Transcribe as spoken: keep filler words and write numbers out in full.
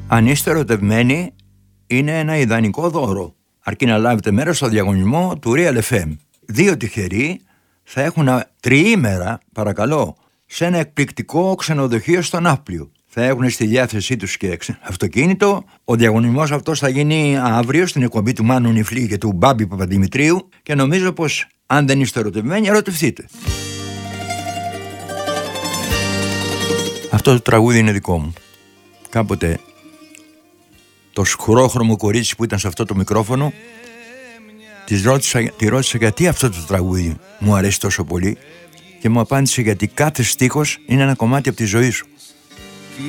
Αν είστε ερωτευμένοι, είναι ένα ιδανικό δώρο, αρκεί να λάβετε μέρος στο διαγωνισμό του Real εφ εμ. Δύο τυχεροί θα έχουν τριήμερα, παρακαλώ, σε ένα εκπληκτικό ξενοδοχείο στο Ναύπλιο. Θα έχουν στη διάθεσή τους και αυτοκίνητο. Ο διαγωνισμός αυτός θα γίνει αύριο στην εκπομπή του Μάνου Νιφλή και του Μπάμπη Παπαδημητρίου και νομίζω πως αν δεν είστε ερωτευμένοι, ερωτευτείτε. Αυτό το τραγούδι είναι δικό μου. Κάποτε το σκουρόχρωμο κορίτσι που ήταν σε αυτό το μικρόφωνο της ρώτησα, τη ρώτησα γιατί αυτό το τραγούδι μου αρέσει τόσο πολύ και μου απάντησε γιατί κάθε στίχος είναι ένα κομμάτι από τη ζωή σου.